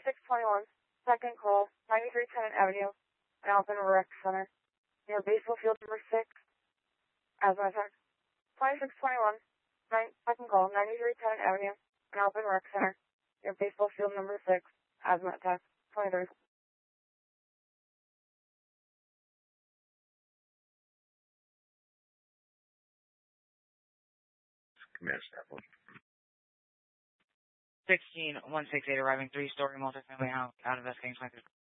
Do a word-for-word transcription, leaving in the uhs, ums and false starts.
twenty-six twenty-one, second call, ninety-three Tenant Avenue, Alvin Rec Center, near baseball field number six, asthma attack. twenty-six twenty-one, second call, ninety-three Tenant Avenue, Alvin Rec Center, near baseball field number six, asthma attack. twenty-three. Command staff. sixteen one sixty-eight arriving three-story multifamily house out of Escalade.